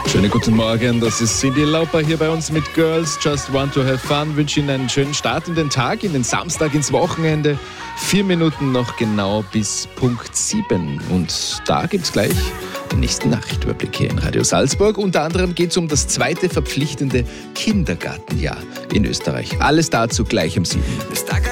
Schönen guten Morgen, das ist Cyndi Lauper hier bei uns mit Girls Just Want to Have Fun. Wünsche Ihnen einen schönen Start in den Tag, in den Samstag, ins Wochenende. 4 Minuten noch genau bis Punkt 7. Und da gibt's gleich den nächsten Nachrichtenüberblick hier in Radio Salzburg. Unter anderem geht es um das 2. verpflichtende Kindergartenjahr in Österreich. Alles dazu gleich um 7.